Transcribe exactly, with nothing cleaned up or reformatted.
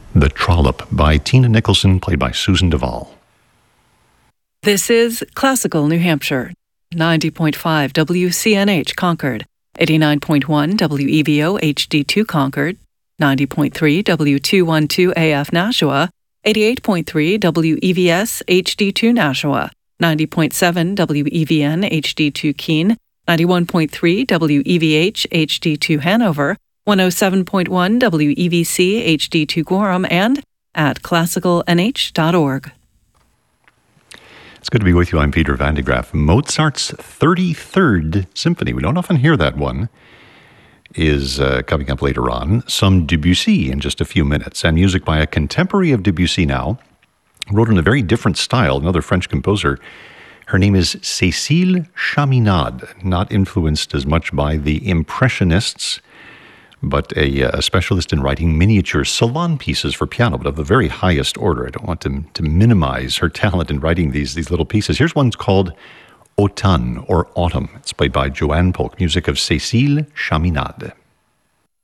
The Trollop by Tina Nicholson, played by Susan Duvall. This is Classical New Hampshire, ninety point five W C N H Concord, eighty-nine point one W E V O H D two Concord, ninety point three W two twelve A F Nashua, eighty-eight point three W E V S H D two Nashua, ninety point seven W E V N H D two Keene, ninety-one point three W E V H H D two Hanover, one oh seven point one W E V C H D two Gorham, and at classical n h dot org. It's good to be with you. I'm Peter Van de Graaff. Mozart's thirty-third Symphony, we don't often hear that one, is uh, coming up later on. Some Debussy in just a few minutes, and music by a contemporary of Debussy now, wrote in a very different style, another French composer. Her name is Cécile Chaminade, not influenced as much by the Impressionists, but a, a specialist in writing miniature salon pieces for piano, but of the very highest order. I don't want to, to minimize her talent in writing these, these little pieces. Here's one called Automne, or Autumn. It's played by Joanne Polk, music of Cécile Chaminade.